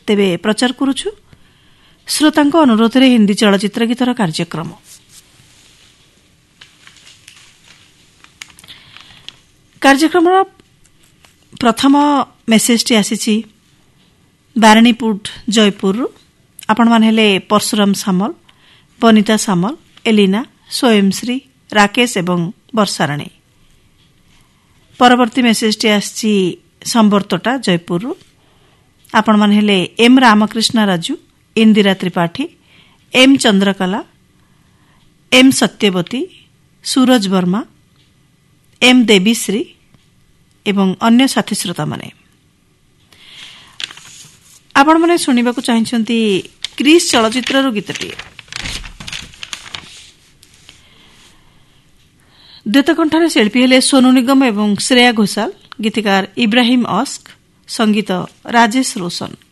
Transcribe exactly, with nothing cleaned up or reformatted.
तेबे प्रचार करुछु श्रोतांक अनुरोधरे हिंदी चलचित्र गीतर कार्यक्रम। कार्यक्रम प्रथम मेसेजटी आसीछि बारणीपुट जयपुर। आपण मान हेले परशुराम सामल, बनिता सामल, एलिना, स्वयंश्री, राकेश एवं वर्षाराणी। परवर्ती मेसेजटी आछि संबर्तोटा जयपुर। आपण मान हेले M Ramakrishna Raju, Indira Tripathi, M Chandrakala, M Satyavati, सूरज वर्मा, एम देवीश्री एवं अन्य साथी श्रोता माने। आपण माने सुनिबाकु चाहिछंती क्रिस चलचित्रर गीतटी। द्वैतकंठार शिल्पी हेले सोनू निगम एवं श्रेया घोषाल, गीतकार इब्राहिम अस्क, संगीत राजेश रोशन।